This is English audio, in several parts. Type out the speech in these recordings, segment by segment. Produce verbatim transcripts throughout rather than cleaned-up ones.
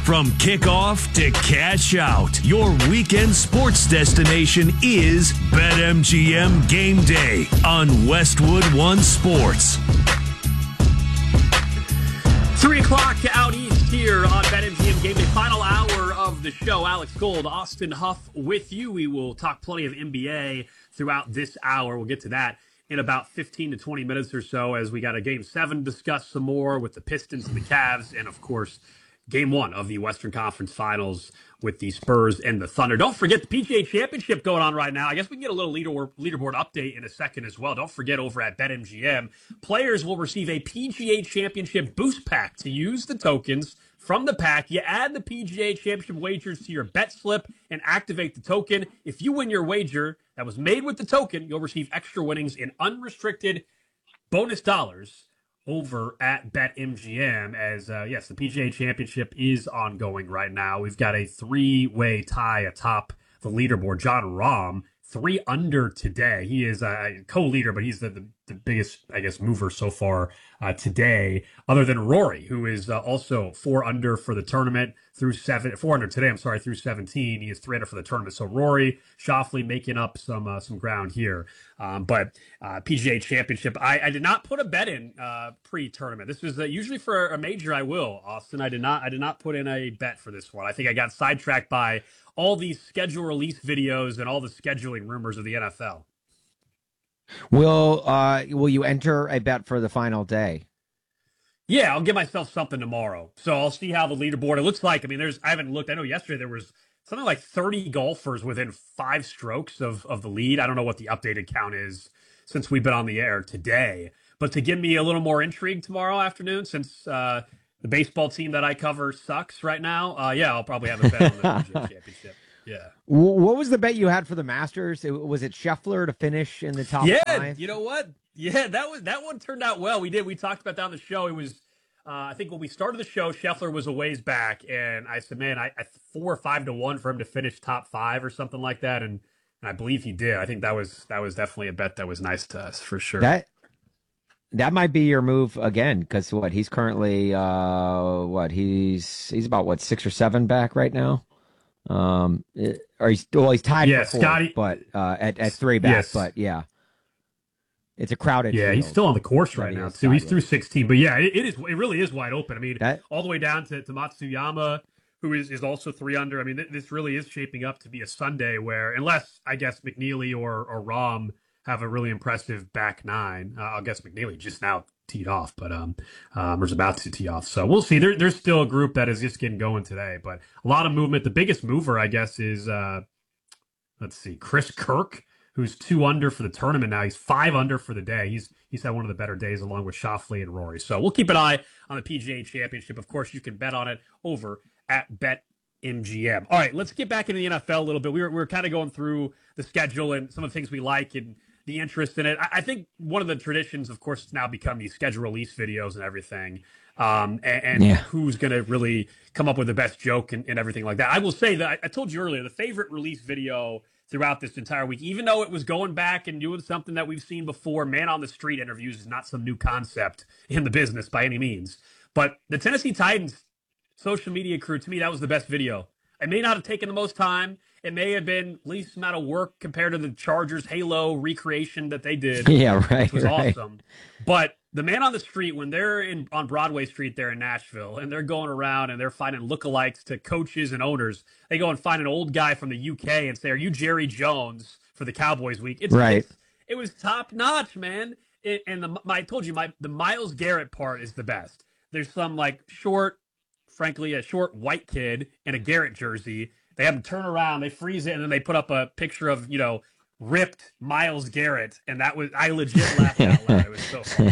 From kickoff to cash out, your weekend sports destination is BetMGM Game Day on Westwood One Sports. Three o'clock out east here on BetMGM Game Day. Final hour of the show. Alex Gold, Austin Huff with you. We will talk plenty of N B A throughout this hour. We'll get to that in about fifteen to twenty minutes or so as we got a Game seven to discuss some more with the Pistons and the Cavs, and, of course, Game one of the Western Conference Finals with the Spurs and the Thunder. Don't forget the P G A Championship going on right now. I guess we can get a little leaderboard, leaderboard update in a second as well. Don't forget over at BetMGM, players will receive a P G A Championship boost pack to use the tokens from the pack. You add the P G A Championship wagers to your bet slip and activate the token. If you win your wager that was made with the token, you'll receive extra winnings in unrestricted bonus dollars over at BetMGM as, uh, yes, the P G A Championship is ongoing right now. We've got a three-way tie atop the leaderboard. Jon Rahm, three under today. He is a co-leader, but he's the, the, the biggest, I guess, mover so far uh, today, other than Rory, who is uh, also four under for the tournament through seven, four under today, I'm sorry, through seventeen. He is three under for the tournament. So Rory, Schauffele making up some uh, some ground here. Um, but uh, P G A Championship, I, I did not put a bet in uh, pre-tournament. This was uh, usually for a major I will, Austin. I did not I did not put in a bet for this one. I think I got sidetracked by all these schedule release videos and all the scheduling rumors of the N F L. Will uh, will you enter a bet for the final day? Yeah, I'll give myself something tomorrow. So I'll see how the leaderboard, it looks like. I mean, there's I haven't looked. I know yesterday there was something like thirty golfers within five strokes of, of the lead. I don't know what the updated count is since we've been on the air today. But to give me a little more intrigue tomorrow afternoon, since uh, the baseball team that I cover sucks right now, uh, yeah, I'll probably have a bet on the P G A Championship. Yeah. What was the bet you had for the Masters? Was it Scheffler to finish in the top yeah, five? You know what? Yeah, that was that one turned out well. We did. We talked about that on the show. It was, uh, I think when we started the show, Scheffler was a ways back, and I said, man, I, I four or five to one for him to finish top five or something like that, and, and I believe he did. I think that was that was definitely a bet that was nice to us for sure. That that might be your move again, because what he's currently, uh, what he's he's about what six or seven back right now. Um, or he's well, he's tied yeah, for fourth, Scotty, but uh, at at three back. Yes. But yeah, it's a crowded. Yeah, field. he's still on the course right now too. He's through sixteen, but yeah, it, it is. It really is wide open. I mean, that, all the way down to, to Matsuyama, who is, is also three under. I mean, th- this really is shaping up to be a Sunday where, unless I guess McNeely or or Rahm have a really impressive back nine, uh, I guess McNeely just now teed off, but um, um, was about to tee off. So we'll see. There, there's still a group that is just getting going today, but a lot of movement. The biggest mover, I guess, is uh, let's see, Chris Kirk, who's two under for the tournament now. He's five under for the day. He's he's had one of the better days along with Schauffele and Rory. So we'll keep an eye on the P G A Championship. Of course, you can bet on it over at BetMGM. All right, let's get back into the N F L a little bit. We were we were kind of going through the schedule and some of the things we like and the interest in it. I think one of the traditions, of course, has now become these schedule release videos and everything. Um, and and yeah. who's going to really come up with the best joke and, and everything like that. I will say that I, I told you earlier, the favorite release video throughout this entire week, even though it was going back and doing something that we've seen before, man on the street interviews is not some new concept in the business by any means. But the Tennessee Titans social media crew, to me, that was the best video. It may not have taken the most time. It may have been least amount of work compared to the Chargers Halo recreation that they did. Yeah, right. Which was right. awesome. But the man on the street, when they're in on Broadway Street there in Nashville, and they're going around and they're finding lookalikes to coaches and owners, they go and find an old guy from the U K and say, "Are you Jerry Jones for the Cowboys week?" It's, right. It's, it was top notch, man. It, and the my, I told you, my the Myles Garrett part is the best. There's some like short, frankly, a short white kid in a Garrett jersey. They have him turn around, they freeze it, and then they put up a picture of, you know, ripped Myles Garrett, and that was, I legit laughed out loud. It was so funny.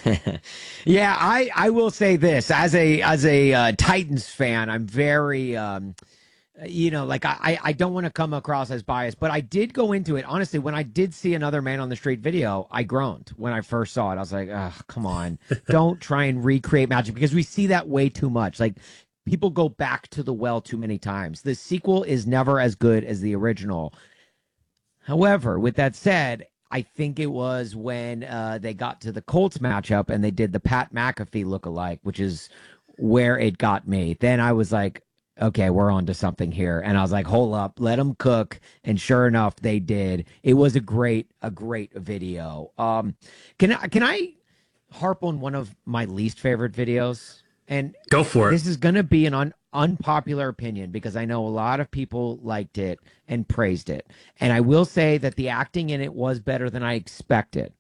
Yeah, I, I will say this as a as a uh, Titans fan, I'm very um, you know, like I I don't want to come across as biased, but I did go into it honestly. When I did see another man on the street video, I groaned when I first saw it. I was like, oh, come on, don't try and recreate magic, because we see that way too much. Like, people go back to the well too many times. The sequel is never as good as the original. However, with that said, I think it was when uh, they got to the Colts matchup and they did the Pat McAfee lookalike, which is where it got me. Then I was like, okay, we're on to something here. And I was like, hold up, let them cook. And sure enough, they did. It was a great, a great video. Um, can I can I harp on one of my least favorite videos? And Go for it. this is gonna be an un, unpopular opinion because I know a lot of people liked it and praised it. And I will say that the acting in it was better than I expected.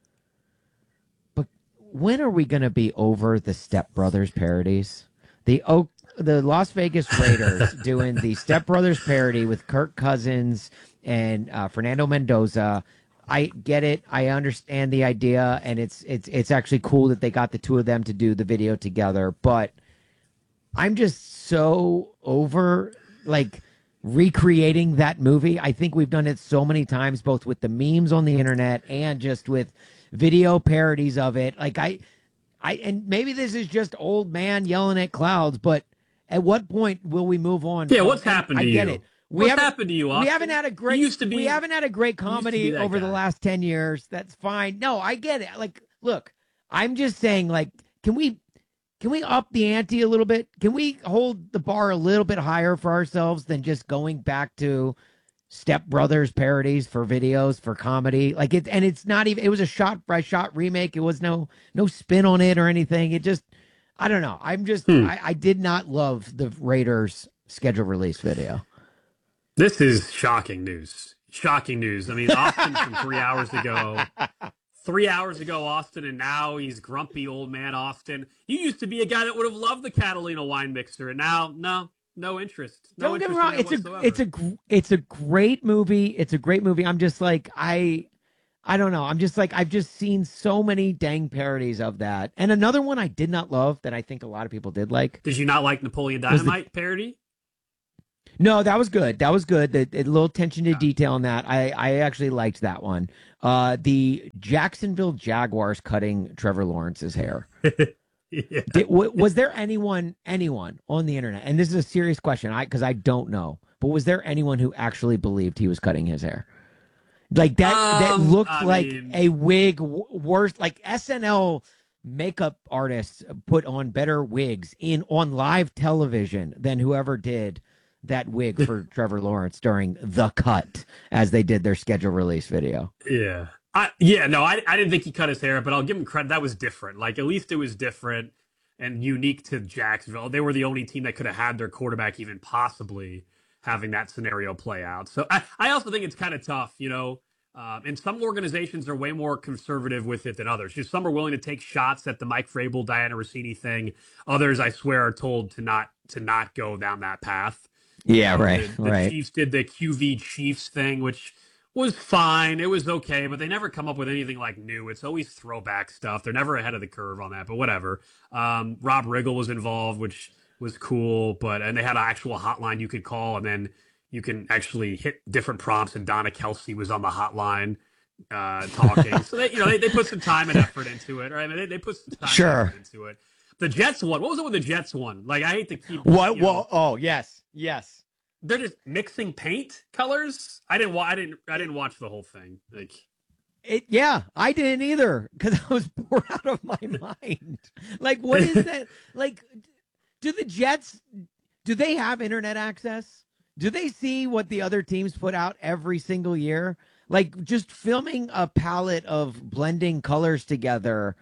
But when are we gonna be over the Step Brothers parodies? The Oak the Las Vegas Raiders doing the Step Brothers parody with Kirk Cousins and uh, Fernando Mendoza. I get it. I understand the idea, and it's it's it's actually cool that they got the two of them to do the video together. But I'm just so over like recreating that movie. I think we've done it so many times, both with the memes on the internet and just with video parodies of it. Like I, I, and maybe this is just old man yelling at clouds, but at what point will we move on? Yeah, from- what's happened I to get you? it. We What's haven't- happened to you, Austin? We haven't had a great. You used to be. We haven't had a great used to be comedy that over the guy. last ten years. That's fine. No, I get it. Like, look, I'm just saying. Like, can we? Can we up the ante a little bit? Can we hold the bar a little bit higher for ourselves than just going back to Step Brothers parodies for videos for comedy? Like it, and it's not even. It was a shot by shot remake. It was no no spin on it or anything. It just, I don't know. I'm just, Hmm. I, I did not love the Raiders schedule release video. This is shocking news. Shocking news. I mean, Austin from three hours ago. Three hours ago, Austin, and now he's grumpy old man Austin. You used to be a guy that would have loved the Catalina wine mixer, and now, no, no interest. No Don't get me interest wrong. in it It's a whatsoever. it's a gr- it's a great movie. It's a great movie. I'm just like I I don't know. I'm just like I've just seen so many dang parodies of that. And another one I did not love that I think a lot of people did like. Did you not like Napoleon Was the- Dynamite parody? No, that was good. That was good. The, the little attention to detail on that. I I actually liked that one. Uh, the Jacksonville Jaguars cutting Trevor Lawrence's hair. Yeah. Did, w- was there anyone anyone on the internet? And this is a serious question. I because I don't know. But was there anyone who actually believed he was cutting his hair? Like that that Um, looked I like mean- a wig w- worse like S N L makeup artists put on better wigs in on live television than whoever did that wig for Trevor Lawrence during The Cut as they did their schedule release video. Yeah. I, yeah, no, I, I didn't think he cut his hair, but I'll give him credit. That was different. Like, at least it was different and unique to Jacksonville. They were the only team that could have had their quarterback even possibly having that scenario play out. So I, I also think it's kind of tough, you know. Um, and some organizations are way more conservative with it than others. Just some are willing to take shots at the Mike Vrabel, Diana Rossini thing. Others, I swear, are told to not to not go down that path. Yeah, Um, right, the, the right. Chiefs did the Q V Chiefs thing, which was fine. It was okay, but they never come up with anything like new. It's always throwback stuff. They're never ahead of the curve on that, but whatever. Um, Rob Riggle was involved, which was cool, but and they had an actual hotline you could call, and then you can actually hit different prompts. And Donna Kelsey was on the hotline uh, talking, so they, you know, they, they put some time and effort into it, right? I mean, they, they put some time Sure. and effort into it. The Jets one. What was it with the Jets one? Like, I hate to keep What? you know, Well, oh yes, yes. they're just mixing paint colors. I didn't. Wa- I didn't. I didn't watch the whole thing. Like, It, yeah, I didn't either because I was bored out of my mind. Like, what is that? Like, do the Jets? Do they have internet access? Do they see what the other teams put out every single year? Like, just filming a palette of blending colors together.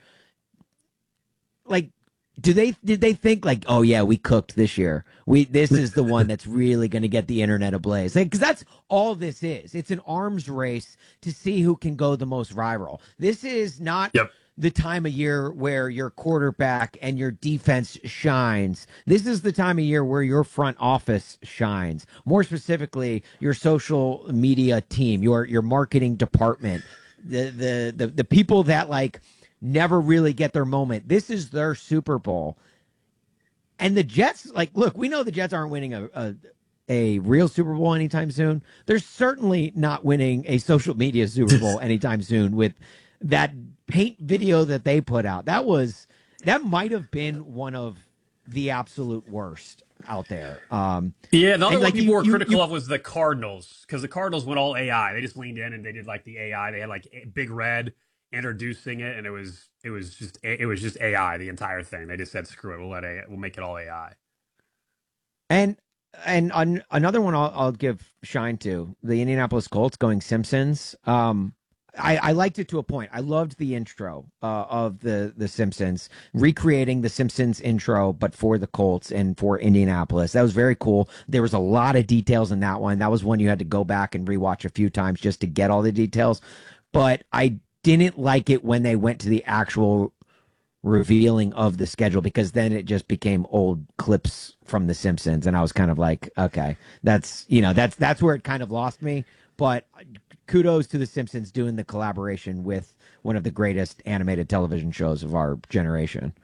Like, do they did they think like, oh yeah, we cooked this year. We this is the one that's really going to get the internet ablaze. Like, because that's all this is. It's an arms race to see who can go the most viral. This is not Yep. the time of year where your quarterback and your defense shines. This is the time of year where your front office shines. More specifically, your social media team, your your marketing department, the the the, the people that like never really get their moment. This is their Super Bowl. And the Jets, like, look, we know the Jets aren't winning a, a a real Super Bowl anytime soon. They're certainly not winning a social media Super Bowl anytime soon with that paint video that they put out. That was that might have been one of the absolute worst out there. Um, yeah, the other And, one like, people you- were you- critical you- of was the Cardinals because the Cardinals went all A I. They just leaned in and they did like the A I. They had like a- Big Red introducing it, and it was it was just it was just A I the entire thing. They just said screw it, we'll let A I, we'll make it all A I. And and on, another one I'll, I'll give shine to the Indianapolis Colts going Simpsons. Um, I, I liked it to a point. I loved the intro uh, of the the Simpsons, recreating the Simpsons intro, but for the Colts and for Indianapolis. That was very cool. There was a lot of details in that one. That was one you had to go back and rewatch a few times just to get all the details. But I didn't like it when they went to the actual revealing of the schedule, because then it just became old clips from the Simpsons, and I was kind of like, okay, that's you know that's that's where it kind of lost me. But kudos to the Simpsons doing the collaboration with one of the greatest animated television shows of our generation.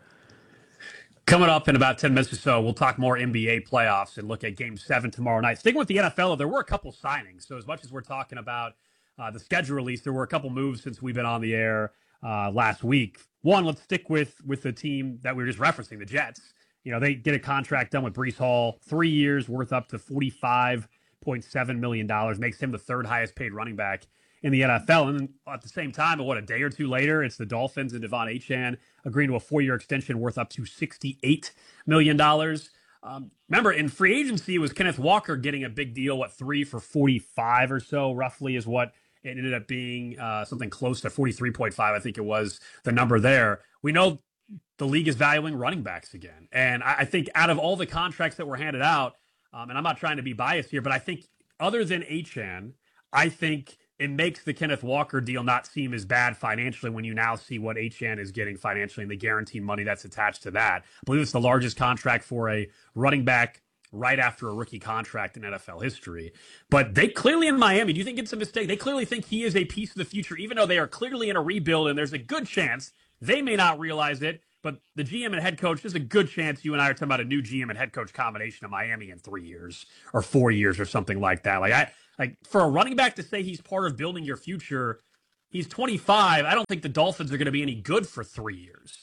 Coming up in about ten minutes or so, we'll talk more N B A playoffs and look at Game seven tomorrow night. Sticking with the N F L, there were a couple signings. So as much as we're talking about uh, the schedule release, there were a couple moves since we've been on the air uh, last week. One, let's stick with with the team that we were just referencing, the Jets. You know, they get a contract done with Breece Hall, three years worth up to forty-five point seven million dollars, makes him the third highest paid running back in the N F L. And at the same time, what, a day or two later, it's the Dolphins and Devon Achane agreeing to a four-year extension worth up to sixty-eight million dollars. Um, remember, in free agency, it was Kenneth Walker getting a big deal, what, three for forty-five or so, roughly, is what it ended up being, uh, something close to forty-three point five, I think it was the number there. We know the league is valuing running backs again. And I, I think out of all the contracts that were handed out, um, and I'm not trying to be biased here, but I think other than Achane, I think it makes the Kenneth Walker deal not seem as bad financially when you now see what Achane is getting financially and the guaranteed money that's attached to that. I believe it's the largest contract for a running back right after a rookie contract in N F L history. But they clearly, in Miami, do you think it's a mistake? They clearly think he is a piece of the future, even though they are clearly in a rebuild, and there's a good chance they may not realize it, but the G M and head coach, there's a good chance you and I are talking about a new G M and head coach combination of Miami in three years or four years or something like that. Like I, like for a running back to say he's part of building your future, he's twenty-five. I don't think the Dolphins are going to be any good for three years.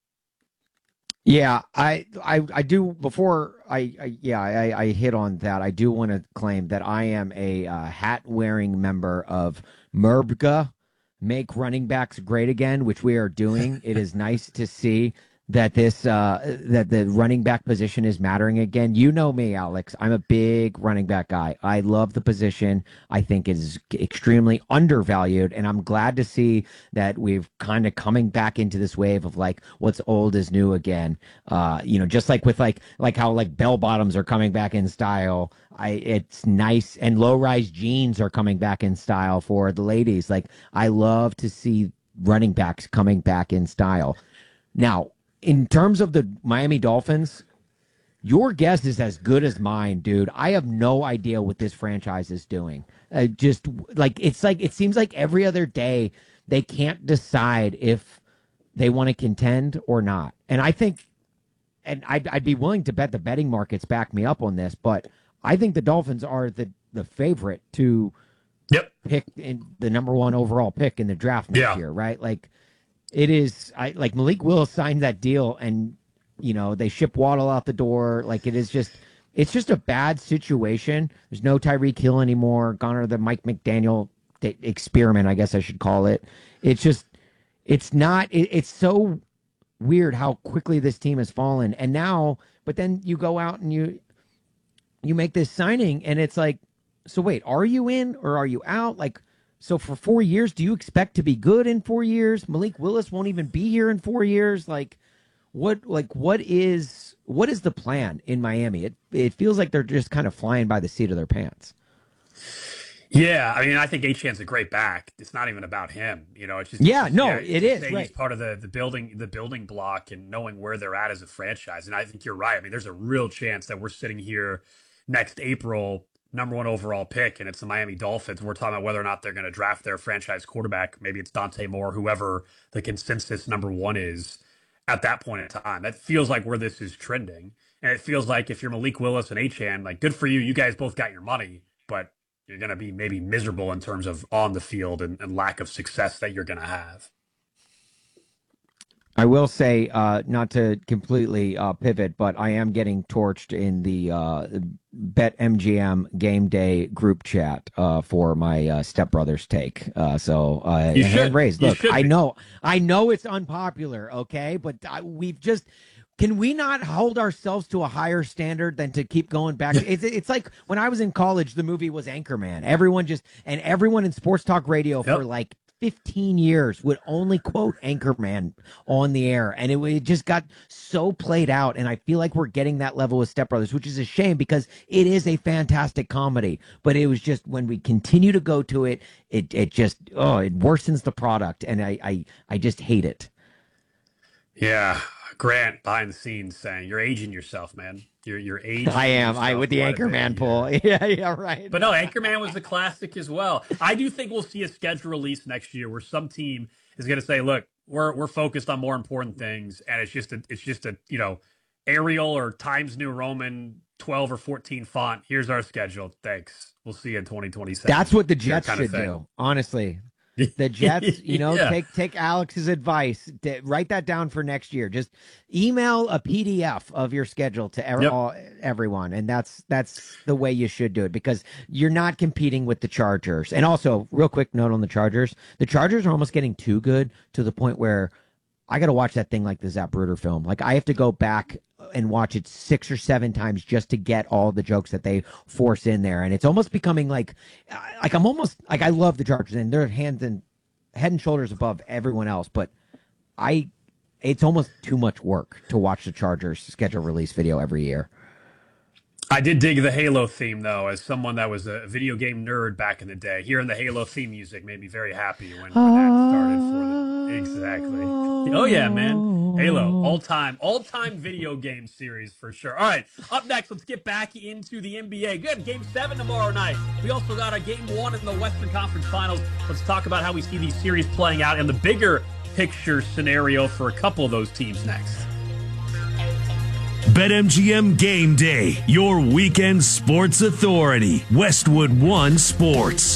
Yeah, I, I, I do. Before I, I yeah, I, I hit on that. I do want to claim that I am a uh, hat-wearing member of MERBGA, Make Running Backs Great Again, which we are doing. It is nice to see that this uh, that the running back position is mattering again. You know me, Alex. I'm a big running back guy. I love the position. I think it is extremely undervalued, and I'm glad to see that we've kind of coming back into this wave of like what's old is new again. Uh, you know, just like with like like how like bell bottoms are coming back in style. I it's nice, and low rise jeans are coming back in style for the ladies. Like I love to see running backs coming back in style. Now, in terms of the Miami Dolphins, your guess is as good as mine, dude. I have no idea what this franchise is doing. Uh, just like it's like it seems like every other day they can't decide if they want to contend or not. And I think, and I'd, I'd be willing to bet the betting markets back me up on this, but I think the Dolphins are the the favorite to yep. pick in the number one overall pick in the draft next yeah. year, right? Like. It is, I like Malik Willis signed that deal, and you know they ship Waddle out the door. Like it is just, it's just a bad situation. There's no Tyreek Hill anymore. Gone are the Mike McDaniel experiment, I guess I should call it. It's just, it's not. It, it's so weird how quickly this team has fallen, and now, but then you go out and you, you make this signing, and it's like, so wait, are you in or are you out? Like. So for four years, do you expect to be good in four years? Malik Willis won't even be here in four years. Like, what? Like, what is what is the plan in Miami? It it feels like they're just kind of flying by the seat of their pants. Yeah, I mean, I think Achane's a great back. It's not even about him, you know. It's just yeah, it's, no, yeah, it is. Right. Right. He's part of the the building the building block and knowing where they're at as a franchise. And I think you're right. I mean, there's a real chance that we're sitting here next April. Number one overall pick, and it's the Miami Dolphins. We're talking about whether or not they're going to draft their franchise quarterback. Maybe it's Dante Moore, whoever the consensus number one is at that point in time. That feels like where this is trending. And it feels like if you're Malik Willis and Achane, like good for you. You guys both got your money, but you're going to be maybe miserable in terms of on the field and, and lack of success that you're going to have. I will say, uh, not to completely uh, pivot, but I am getting torched in the uh, BetMGM game day group chat uh, for my uh, stepbrother's take. Uh, so uh, you hand should. raised. You Look, should I be. know, I know it's unpopular, okay, but I, we've just Can we not hold ourselves to a higher standard than to keep going back? It's, it's like when I was in college, the movie was Anchorman. Everyone just, and everyone in sports talk radio yep. for like fifteen years would only quote Anchorman on the air. And it, it just got so played out. And I feel like we're getting that level with Step Brothers, which is a shame because it is a fantastic comedy. But it was just when we continue to go to it, it it just, oh, it worsens the product. And I I, I just hate it. Yeah. Grant behind the scenes saying, you're aging yourself, man. You're you're aging. I am. I with the Anchorman pull. Yeah. yeah, yeah, right. But no, Anchorman was a classic as well. I do think we'll see a schedule release next year where some team is going to say, "Look, we're we're focused on more important things, and it's just a it's just a you know Arial or Times New Roman twelve or fourteen font. Here's our schedule. Thanks. We'll see you in twenty twenty-seven." That's what the Jets should do. Honestly. The Jets, you know, yeah. take take Alex's advice. To write that down for next year. Just email a P D F of your schedule to er- yep. all, everyone, and that's that's the way you should do it because you're not competing with the Chargers. And also, real quick note on the Chargers: the Chargers are almost getting too good to the point where I got to watch that thing like the Zapruder film. Like I have to go back and watch it six or seven times just to get all the jokes that they force in there. And it's almost becoming like, like I'm almost like, I love the Chargers and they're hands and head and shoulders above everyone else. But I, it's almost too much work to watch the Chargers schedule release video every year. I did dig the Halo theme, though, as someone that was a video game nerd back in the day. Hearing the Halo theme music made me very happy when, when that started for them. Exactly. Oh, yeah, man. Halo, all-time, all-time video game series for sure. All right, up next, let's get back into the N B A. Good, Game seven tomorrow night. We also got a Game one in the Western Conference Finals. Let's talk about how we see these series playing out and the bigger picture scenario for a couple of those teams next. BetMGM Game Day, your weekend sports authority. Westwood One Sports.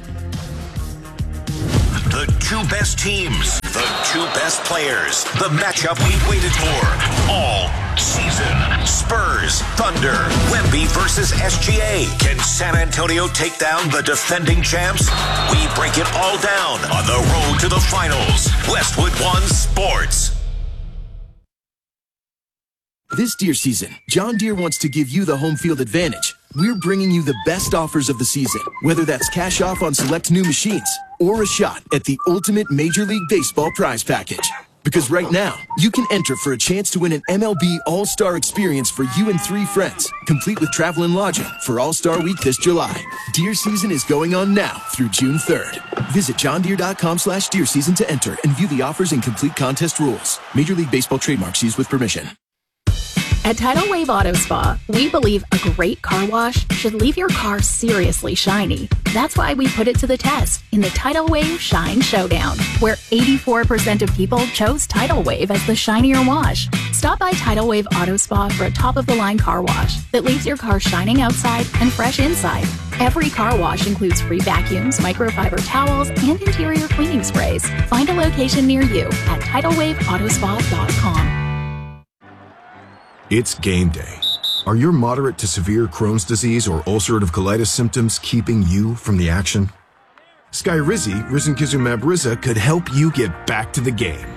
The two best teams, the two best players, the matchup we've waited for all season. Spurs, Thunder, Wemby versus S G A. Can San Antonio take down the defending champs? We break it all down on the road to the finals. Westwood One Sports. This Deere season, John Deere wants to give you the home field advantage. We're bringing you the best offers of the season, whether that's cash off on select new machines or a shot at the ultimate Major League Baseball prize package. Because right now, you can enter for a chance to win an M L B All-Star experience for you and three friends, complete with travel and lodging for All-Star Week this July. Deer season is going on now through June third. Visit johndeere.com slash deer season to enter and view the offers and complete contest rules. Major League Baseball trademarks used with permission. At Tidal Wave Auto Spa, we believe a great car wash should leave your car seriously shiny. That's why we put it to the test in the Tidal Wave Shine Showdown, where eighty-four percent of people chose Tidal Wave as the shinier wash. Stop by Tidal Wave Auto Spa for a top-of-the-line car wash that leaves your car shining outside and fresh inside. Every car wash includes free vacuums, microfiber towels, and interior cleaning sprays. Find a location near you at tidal wave auto spa dot com. It's game day. Are your moderate to severe Crohn's disease or ulcerative colitis symptoms keeping you from the action? Skyrizi, risankizumab Riza, could help you get back to the game.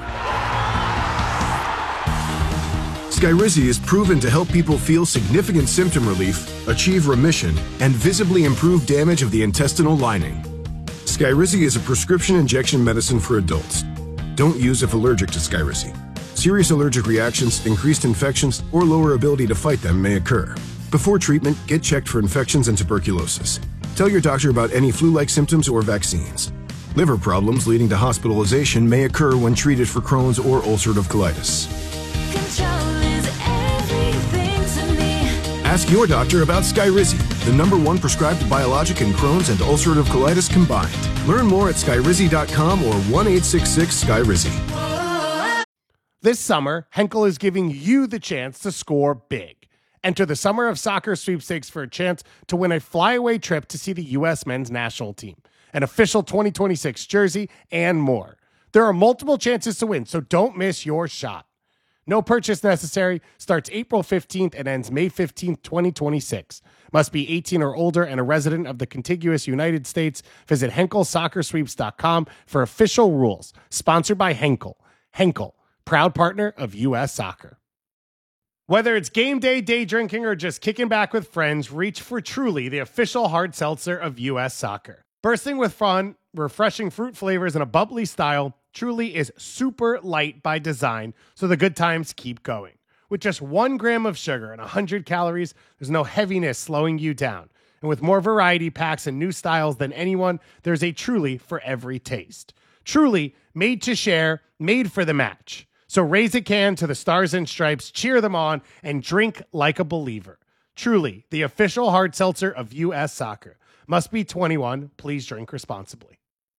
Skyrizi is proven to help people feel significant symptom relief, achieve remission, and visibly improve damage of the intestinal lining. Skyrizi is a prescription injection medicine for adults. Don't use if allergic to Skyrizi. Serious allergic reactions, increased infections, or lower ability to fight them may occur. Before treatment, get checked for infections and tuberculosis. Tell your doctor about any flu-like symptoms or vaccines. Liver problems leading to hospitalization may occur when treated for Crohn's or ulcerative colitis. Control is everything to me. Ask your doctor about Skyrizi, the number one prescribed biologic in Crohn's and ulcerative colitis combined. Learn more at skyrizi dot com or one eight six six Skyrizi. This summer, Henkel is giving you the chance to score big. Enter the Summer of Soccer sweepstakes for a chance to win a flyaway trip to see the U S men's national team, an official twenty twenty-six jersey, and more. There are multiple chances to win, so don't miss your shot. No purchase necessary, starts April fifteenth and ends May fifteenth, twenty twenty-six. Must be eighteen or older and a resident of the contiguous United States. Visit henkel soccer sweeps dot com for official rules. Sponsored by Henkel. Henkel, proud partner of U S Soccer. Whether it's game day, day drinking, or just kicking back with friends, reach for Truly, the official hard seltzer of U S Soccer. Bursting with fun, refreshing fruit flavors, and a bubbly style, Truly is super light by design, so the good times keep going. With just one gram of sugar and one hundred calories, there's no heaviness slowing you down. And with more variety packs and new styles than anyone, there's a Truly for every taste. Truly, made to share, made for the match. So raise a can to the Stars and Stripes, cheer them on, and drink like a believer. Truly, the official hard seltzer of U S Soccer. Must be twenty-one. Please drink responsibly.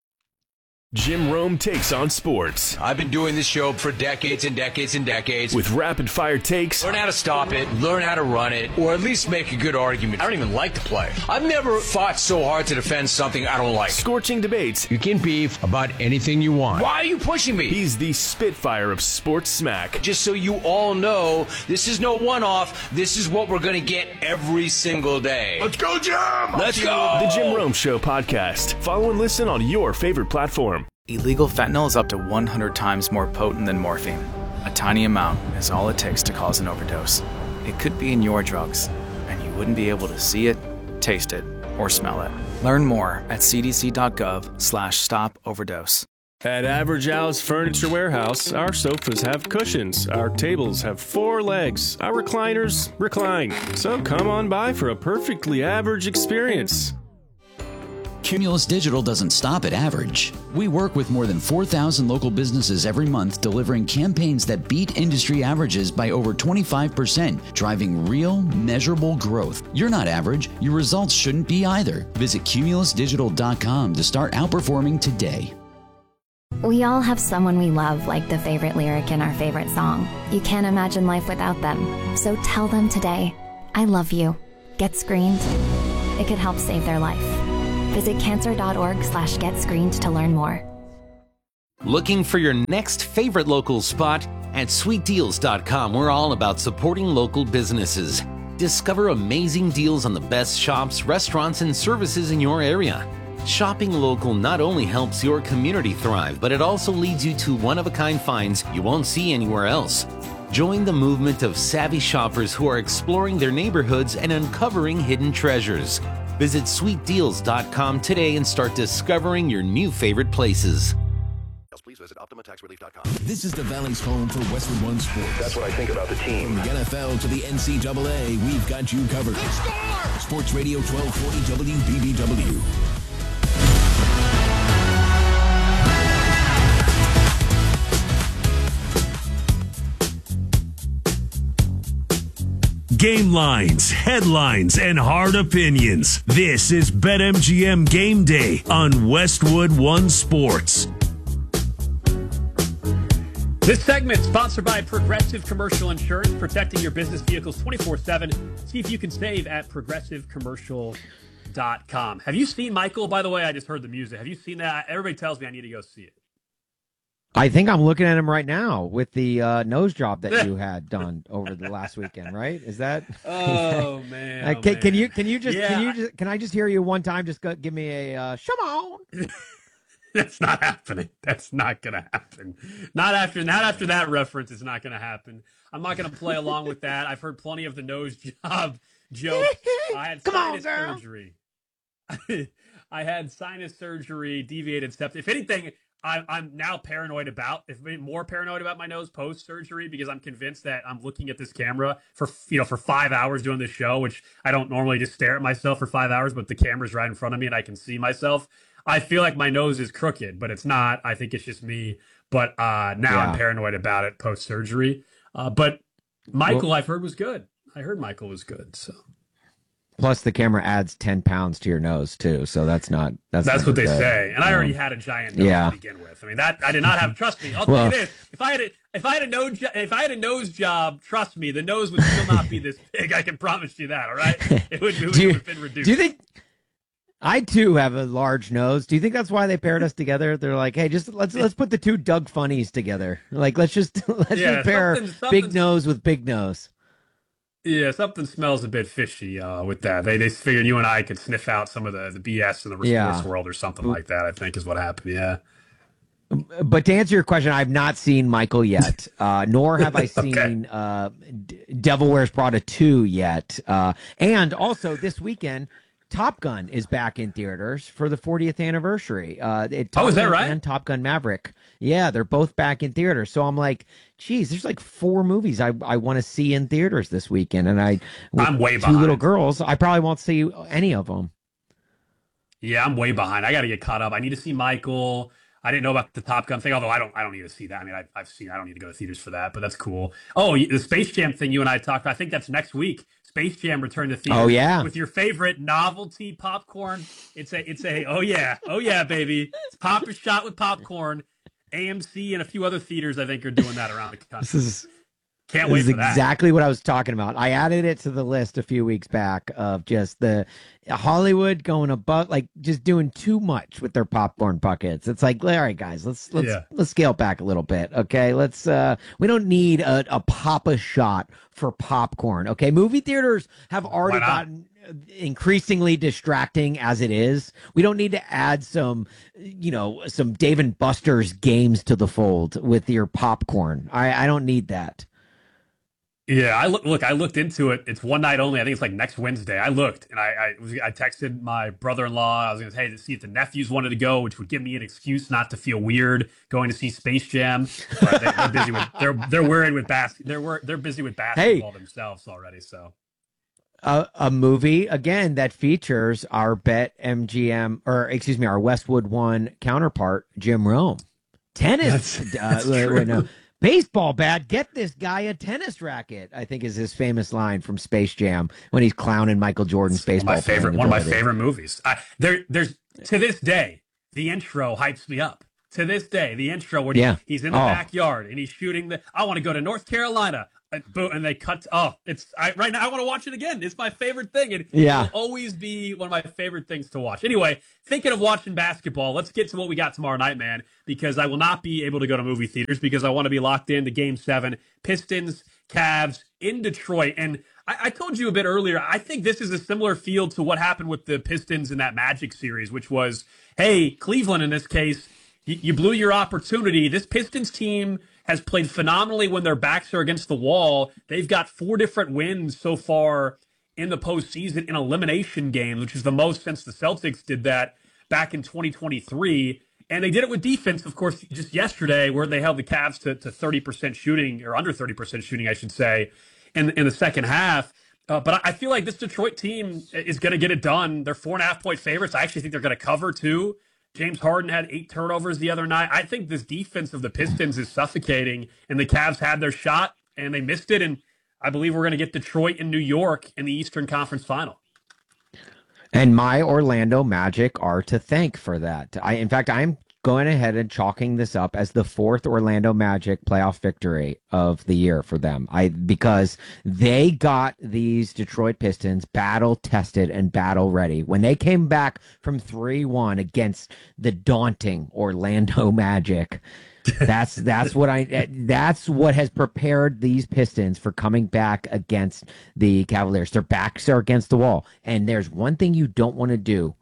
Jim Rome takes on sports. I've been doing this show for decades and decades and decades. With rapid fire takes. Learn how to stop it, learn how to run it, or at least make a good argument. I don't even like to play. I've never fought so hard to defend something I don't like. Scorching debates. You can beef about anything you want. Why are you pushing me? He's the Spitfire of sports smack. Just so you all know, this is no one-off. This is what we're going to get every single day. Let's go, Jim! Let's go! The Jim Rome Show podcast. Follow and listen on your favorite platform. Illegal fentanyl is up to one hundred times more potent than morphine. A tiny amount is all it takes to cause an overdose. It could be in your drugs, and you wouldn't be able to see it, taste it, or smell it. Learn more at cdc.gov slash stop overdose. At Average Al's Furniture Warehouse, our sofas have cushions, our tables have four legs, our recliners recline. So come on by for a perfectly average experience. Cumulus Digital doesn't stop at average. We work with more than four thousand local businesses every month, delivering campaigns that beat industry averages by over twenty-five percent, driving real, measurable growth. You're not average. Your results shouldn't be either. Visit cumulus digital dot com to start outperforming today. We all have someone we love, like the favorite lyric in our favorite song. You can't imagine life without them. So tell them today, I love you. Get screened. It could help save their life. Visit cancer.org slash get screened to learn more. Looking for your next favorite local spot? At sweet deals dot com, we're all about supporting local businesses. Discover amazing deals on the best shops, restaurants, and services in your area. Shopping local not only helps your community thrive, but it also leads you to one-of-a-kind finds you won't see anywhere else. Join the movement of savvy shoppers who are exploring their neighborhoods and uncovering hidden treasures. Visit sweet deals dot com today and start discovering your new favorite places. Please visit optima tax relief dot com. This is the Valley's home for Westwood One Sports. That's what I think about the team. From the N F L to the N C double A, we've got you covered. Sports Radio twelve forty W B B W. Game lines, headlines, and hard opinions. This is BetMGM Game Day on Westwood One Sports. This segment sponsored by Progressive Commercial Insurance, protecting your business vehicles twenty-four seven. See if you can save at progressive commercial dot com. Have you seen Michael? By the way, I just heard the music. Have you seen that? Everybody tells me I need to go see it. I think I'm looking at him right now with the uh, nose job that you had done over the last weekend, right? Is that? Oh is that, man! Uh, oh, can, man. can you can you just yeah. can you just can I just hear you one time? Just go, give me a uh, come on. That's not happening. That's not gonna happen. Not after not after that reference. It's not gonna happen. I'm not gonna play along with that. I've heard plenty of the nose job joke. I had Come sinus on, girl. surgery. I had sinus surgery, deviated septum. If anything, I, I'm now paranoid about, if more paranoid about my nose post surgery, because I'm convinced that I'm looking at this camera for you know for five hours doing this show, which I don't normally just stare at myself for five hours, but the camera's right in front of me and I can see myself. I feel like my nose is crooked, but it's not. I think it's just me. But uh, now Yeah. I'm paranoid about it post surgery. Uh, but Michael, Well- I've heard was good. I heard Michael was good. So Plus, the camera adds ten pounds to your nose too, so that's not that's that's never what they good. say. And I already Um, had a giant nose yeah. to begin with. I mean, that I did not have. Trust me. I'll Well- tell you this: if I had a if I had a nose jo- if I had a nose job, trust me, the nose would still not be this big. I can promise you that. All right, it would, it would, Do you- it would have been reduced. Do you think? I too have a large nose. Do you think that's why they paired us together? They're like, hey, just let's let's put the two Doug Funnies together. Like, let's just let's Yeah, just pair something- big something- nose with big nose. Yeah, something smells a bit fishy uh, with that. They they figured you and I could sniff out some of the, the B S in the Yeah. sports world or something like that. I think is what happened. Yeah. But to answer your question, I've not seen Michael yet, uh, nor have I seen okay. uh, D- Devil Wears Prada two yet. Uh, and also this weekend, Top Gun is back in theaters for the fortieth anniversary. Uh, it, Top oh, is that Gun right? And Top Gun Maverick. Yeah, they're both back in theaters. So I'm like, geez, there's like four movies I, I want to see in theaters this weekend. And I, with I'm way two behind. little girls, I probably won't see any of them. Yeah, I'm way behind. I got to get caught up. I need to see Michael. I didn't know about the Top Gun thing, although I don't. I don't need to see that. I mean, I, I've seen. I don't need to go to theaters for that, but that's cool. Oh, the Space Jam thing you and I talked about. I think that's next week. Space Jam return to theaters. Oh yeah, with your favorite novelty popcorn. It's a. It's a. Oh yeah. Oh yeah, baby. It's Pop a Shot with popcorn. A M C and a few other theaters, I think, are doing that around the country. This is. Can't this wait is for that. Exactly what I was talking about. I added it to the list a few weeks back of just the Hollywood going above, like just doing too much with their popcorn buckets. It's like, all right, guys, let's let's Yeah. let's scale back a little bit, okay? Let's uh, we don't need a, a Papa Shot for popcorn, okay? Movie theaters have already gotten increasingly distracting as it is. We don't need to add some, you know, some Dave and Buster's games to the fold with your popcorn. I I don't need that. Yeah, I look. Look, I looked into it. It's one night only. I think it's like next Wednesday. I looked and I I, was, I texted my brother-in-law. I was going to say, hey, to see if the nephews wanted to go, which would give me an excuse not to feel weird going to see Space Jam. But they, they're busy with they're they're worried with bas- They're wor- they're busy with basketball hey. themselves already. So A, a movie again that features our Bet M G M or excuse me, our Westwood One counterpart, Jim Rome. Tennis. That's, that's uh, true. wait, no. Baseball bat, get this guy a tennis racket, I think is his famous line from Space Jam when he's clowning Michael Jordan's baseball. One of my favorite, one of my ability. favorite movies. I, there, there's to this day, the intro hypes me up. To this day, the intro where Yeah. he's in the Oh. backyard and he's shooting the. I want to go to North Carolina. And, boom, and they cut. Oh, it's I, right now. I want to watch it again. It's my favorite thing. It Yeah. will always be one of my favorite things to watch. Anyway, thinking of watching basketball, let's get to what we got tomorrow night, man. Because I will not be able to go to movie theaters because I want to be locked into Game Seven, Pistons, Cavs in Detroit. And I, I told you a bit earlier. I think this is a similar feel to what happened with the Pistons in that Magic series, which was, hey, Cleveland in this case, you, you blew your opportunity. This Pistons team has played phenomenally when their backs are against the wall. They've got four different wins so far in the postseason in elimination games, which is the most since the Celtics did that back in twenty twenty-three. And they did it with defense, of course, just yesterday, where they held the Cavs to, to thirty percent shooting, or under thirty percent shooting, I should say, in, in the second half. Uh, but I feel like this Detroit team is going to get it done. They're four and a half point favorites. I actually think they're going to cover, too. James Harden had eight turnovers the other night. I think this defense of the Pistons is suffocating, and the Cavs had their shot, and they missed it. And I believe we're going to get Detroit and New York in the Eastern Conference Final. And my Orlando Magic are to thank for that. I, in fact, I'm going ahead and chalking this up as the fourth Orlando Magic playoff victory of the year for them. I because they got these Detroit Pistons battle tested and battle ready. When they came back from three one against the daunting Orlando Magic, that's that's what I that's what has prepared these Pistons for coming back against the Cavaliers. Their backs are against the wall. And there's one thing you don't want to do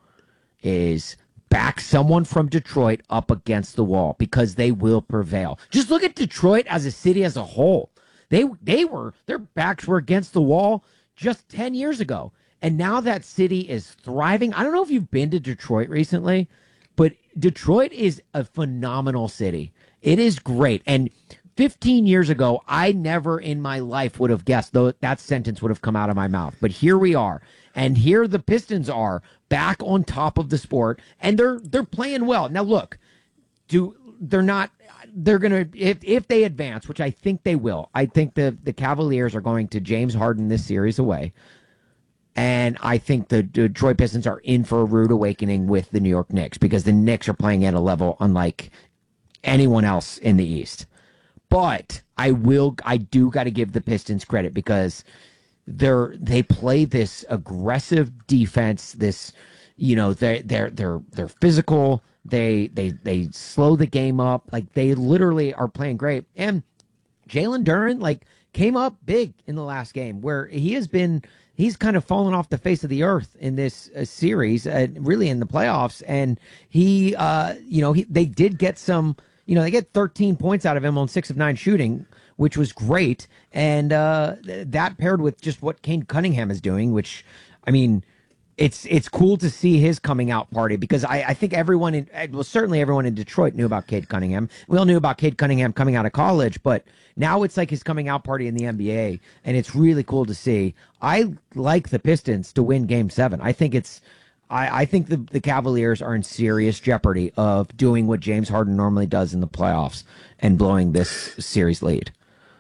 is back someone from Detroit up against the wall because they will prevail. Just look at Detroit as a city as a whole. They they were their backs were against the wall just ten years ago. And now that city is thriving. I don't know if you've been to Detroit recently, but Detroit is a phenomenal city. It is great. And fifteen years ago, I never in my life would have guessed though that sentence would have come out of my mouth. But here we are. And here the Pistons are back on top of the sport, and they're they're playing well. Now look, do they're not they're gonna if if they advance, which I think they will. I think the the Cavaliers are going to James Harden this series away. And I think the Detroit Pistons are in for a rude awakening with the New York Knicks because the Knicks are playing at a level unlike anyone else in the East. But I will I do got to give the Pistons credit because they're they play this aggressive defense, this you know, they they're they're they're physical, they they they slow the game up, like they literally are playing great. And Jalen Duren like came up big in the last game where he has been he's kind of fallen off the face of the earth in this uh, series, uh, really in the playoffs. And he, uh, you know, he, they did get some, you know, they get thirteen points out of him on six of nine shooting, which was great. And uh, th- that paired with just what Cade Cunningham is doing, which, I mean, it's it's cool to see his coming out party because I, I think everyone in well certainly everyone in Detroit knew about Cade Cunningham. We all knew about Cade Cunningham coming out of college, but now it's like his coming out party in the N B A, and it's really cool to see. I like the Pistons to win Game Seven. I think it's I, I think the the Cavaliers are in serious jeopardy of doing what James Harden normally does in the playoffs and blowing this series lead.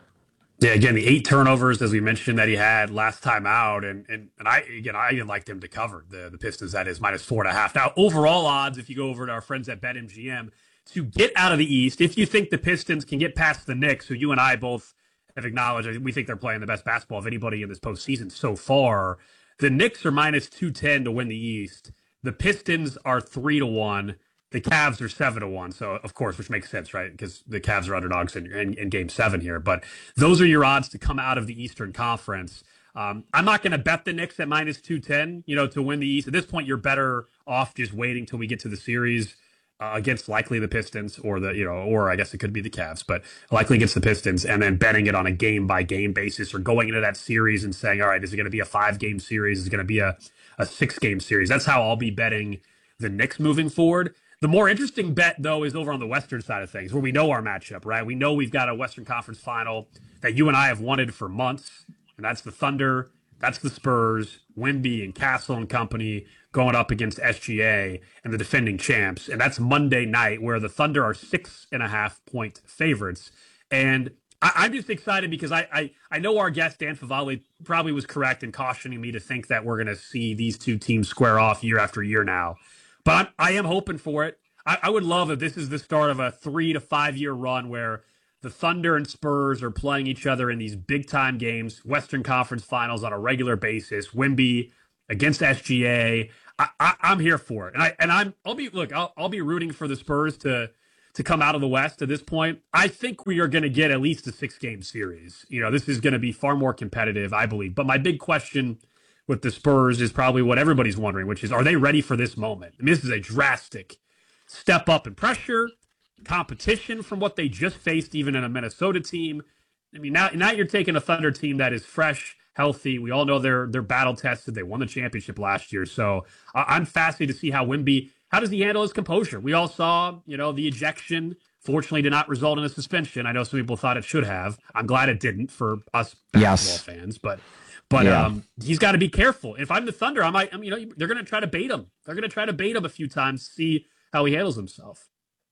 Yeah, again, the eight turnovers, as we mentioned, that he had last time out. And and, and I, again, I even liked him to cover the, the Pistons, that is, minus four and a half. Now, overall odds, if you go over to our friends at BetMGM, to get out of the East, if you think the Pistons can get past the Knicks, who you and I both have acknowledged, we think they're playing the best basketball of anybody in this postseason so far, the Knicks are minus two ten to win the East. The Pistons are three to one. The Cavs are seven to one, so of course, which makes sense, right? Because the Cavs are underdogs in, in, in Game Seven here. But those are your odds to come out of the Eastern Conference. Um, I'm not going to bet the Knicks at minus two ten, you know, to win the East. At this point, you're better off just waiting till we get to the series uh, against likely the Pistons, or the, you know, or I guess it could be the Cavs, but likely against the Pistons, and then betting it on a game by game basis, or going into that series and saying, all right, is it going to be a five game series? Is it going to be a a six game series? That's how I'll be betting the Knicks moving forward. The more interesting bet, though, is over on the Western side of things, where we know our matchup, right? We know we've got a Western Conference final that you and I have wanted for months, and that's the Thunder, that's the Spurs, Wemby and Castle and company going up against S G A and the defending champs. And that's Monday night, where the Thunder are six and a half point favorites. And I, I'm just excited because I, I, I know our guest, Dan Favale, probably was correct in cautioning me to think that we're going to see these two teams square off year after year now. But I'm, I am hoping for it. I, I would love if this is the start of a three to five year run where the Thunder and Spurs are playing each other in these big time games, Western Conference Finals on a regular basis. Wemby against S G A. I, I, I'm here for it, and I and I'm I'll be look I'll I'll be rooting for the Spurs to to come out of the West at this point. I think we are going to get at least a six game series. You know, this is going to be far more competitive, I believe. But my big question with the Spurs is probably what everybody's wondering, which is, are they ready for this moment? I mean, this is a drastic step up in pressure, competition from what they just faced even in a Minnesota team. I mean, now now you're taking a Thunder team that is fresh, healthy. We all know they're they're battle tested. They won the championship last year. So uh, I'm fascinated to see how Wemby, how does he handle his composure? We all saw, you know, the ejection fortunately did not result in a suspension. I know some people thought it should have. I'm glad it didn't for us basketball Yes. fans, but But Yeah. um, he's got to be careful. If I'm the Thunder, I might, I mean, you know, they're going to try to bait him. They're going to try to bait him a few times, see how he handles himself.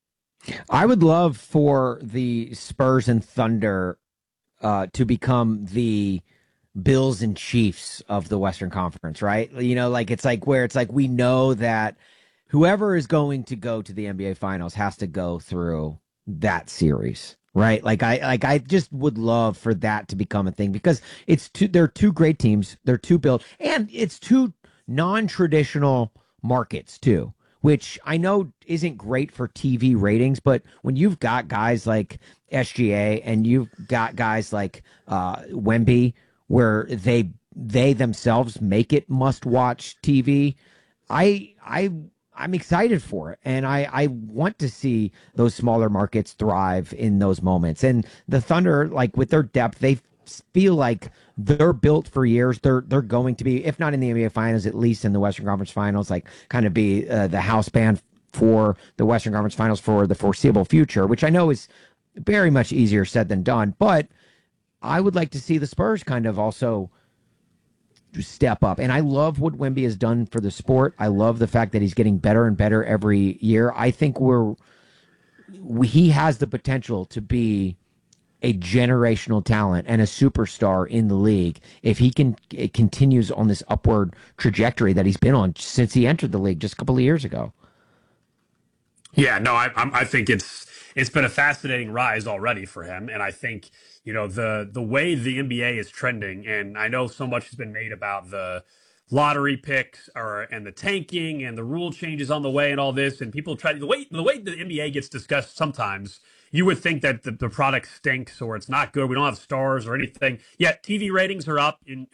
I would love for the Spurs and Thunder uh, to become the Bills and Chiefs of the Western Conference, right? You know, like it's like where it's like we know that whoever is going to go to the N B A Finals has to go through that series. Right. Like I like I just would love for that to become a thing because it's two they're two great teams. They're two built and it's two non-traditional markets too, which I know isn't great for T V ratings, but when you've got guys like S G A and you've got guys like uh Wemby where they they themselves make it must-watch T V, I I I'm excited for it. And I, I want to see those smaller markets thrive in those moments. And the Thunder, like with their depth, they feel like they're built for years. They're they're going to be, if not in the N B A Finals, at least in the Western Conference Finals, like kind of be uh, the house band for the Western Conference Finals for the foreseeable future, which I know is very much easier said than done. But I would like to see the Spurs kind of also step up. And I love what Wemby has done for the sport. I love the fact that he's getting better and better every year. I think we're we, he has the potential to be a generational talent and a superstar in the league if he can it continues on this upward trajectory that he's been on since he entered the league just a couple of years ago. Yeah, no, I, I'm- I think it's it's been a fascinating rise already for him, and I think you know the the way the N B A is trending, and I know so much has been made about the lottery picks or and the tanking and the rule changes on the way and all this, and people try the way the way the N B A gets discussed sometimes. You would think that the, the product stinks or it's not good. We don't have stars or anything. Yet T V ratings are up, and and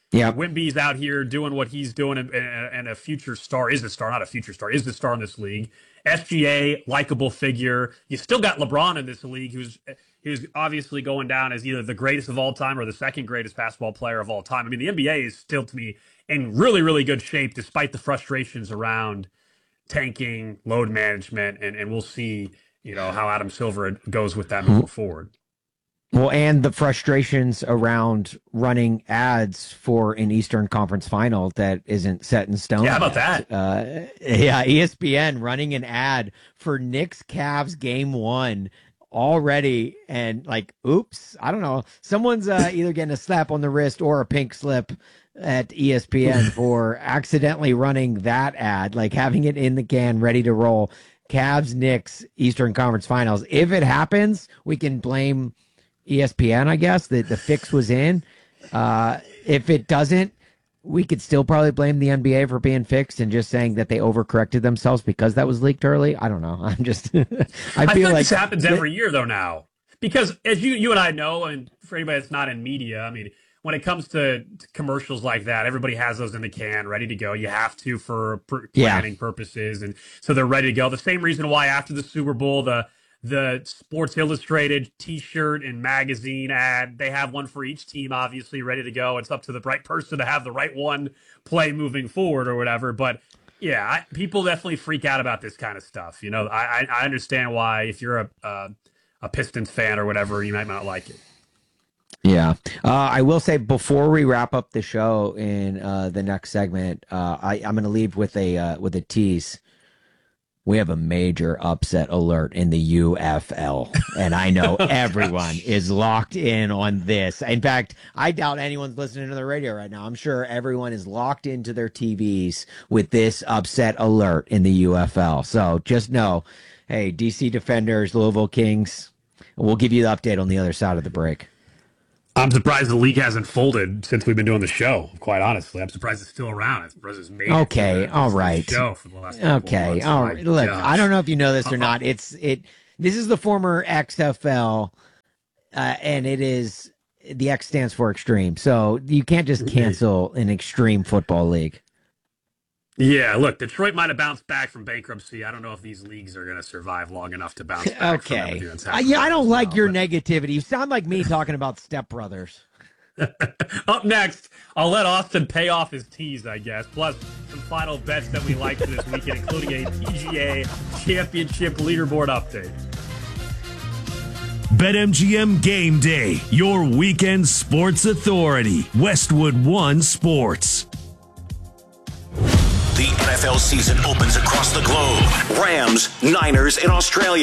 Yeah, Wemby's out here doing what he's doing, and, and a future star is a star, not a future star, is the star in this league. S G A, likable figure. You still got LeBron in this league, who's who's obviously going down as either the greatest of all time or the second greatest basketball player of all time. I mean, the N B A is still, to me, in really, really good shape, despite the frustrations around tanking, load management, and, and we'll see, you know, how Adam Silver goes with that moving forward. Well, and the frustrations around running ads for an Eastern Conference final that isn't set in stone. Yeah, how about yet. that? Uh, yeah, E S P N running an ad for Knicks Cavs game one already, and like, oops, I don't know. Someone's uh, either getting a slap on the wrist or a pink slip at E S P N for accidentally running that ad, like having it in the can, ready to roll. Cavs Knicks Eastern Conference Finals. If it happens, we can blame E S P N, I guess, that the fix was in. Uh, if it doesn't, we could still probably blame the N B A for being fixed and just saying that they overcorrected themselves because that was leaked early. I don't know. I'm just, I feel, I feel like, like this happens every year, though, now. Because as you you and I know, and for anybody that's not in media, I mean, when it comes to, to commercials like that, everybody has those in the can, ready to go. You have to for pr- planning Yeah. purposes, and so they're ready to go. The same reason why after the Super Bowl, the the Sports Illustrated T-shirt and magazine ad, they have one for each team, obviously ready to go. It's up to the right person to have the right one play moving forward or whatever. But yeah, I, people definitely freak out about this kind of stuff. You know, I I, I understand why if you're a uh, a Pistons fan or whatever, you might not like it. Yeah. Uh, I will say before we wrap up the show in uh, the next segment, uh, I, I'm going to leave with a uh, with a tease. We have a major upset alert in the U F L, and I know Oh, everyone is locked in on this. In fact, I doubt anyone's listening to the radio right now. I'm sure everyone is locked into their T Vs with this upset alert in the U F L. So just know, hey, D C Defenders, Louisville Kings, we'll give you the update on the other side of the break. I'm surprised the league hasn't folded since we've been doing the show, quite honestly. I'm surprised it's still around. I'm surprised it's made Okay, it to the, all to the right. show for the last couple Okay, months. all My right. Look, gosh. I don't know if you know this or Uh-uh. not. It's it. This is the former X F L, uh, and it is the X stands for extreme. So you can't just cancel an extreme football league. Yeah, look, Detroit might have bounced back from bankruptcy. I don't know if these leagues are going to survive long enough to bounce back from Okay. everything that's Uh, happened. yeah, I don't like your negativity. You sound like me talking about Step Brothers. Up next, I'll let Austin pay off his tease, I guess. Plus, some final bets that we like for this weekend, including a P G A Championship leaderboard update. BetMGM Game Day, your weekend sports authority. Westwood One Sports. The N F L season opens across the globe. Rams, Niners in Australia.